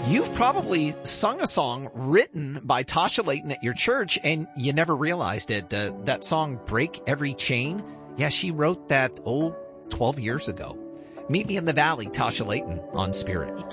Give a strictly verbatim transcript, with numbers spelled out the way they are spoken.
You've probably sung a song written by Tasha Layton at your church and you never realized it. Uh, that song, Break Every Chain. Yeah, she wrote that, oh, twelve years ago. Meet me in the valley, Tasha Layton on Spirit.